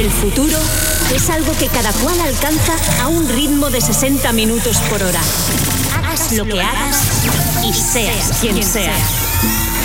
El futuro es algo que cada cual alcanza a un ritmo de 60 minutos por hora. Hagas lo que hagas y seas quien seas.